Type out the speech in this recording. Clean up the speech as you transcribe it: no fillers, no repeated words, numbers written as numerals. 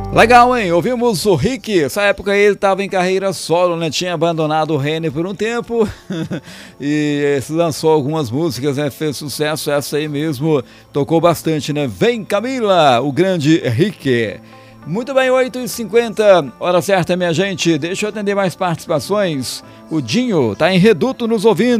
Legal, hein? Ouvimos o Rick. Essa época ele estava em carreira solo, né? Tinha abandonado o Rene por um tempo e lançou algumas músicas, né? Fez sucesso, essa aí mesmo tocou bastante, né? Vem Camila, o grande Rick. Muito bem, 8h50, hora certa, minha gente. Deixa eu atender mais participações. O Dinho tá em Reduto nos ouvindo.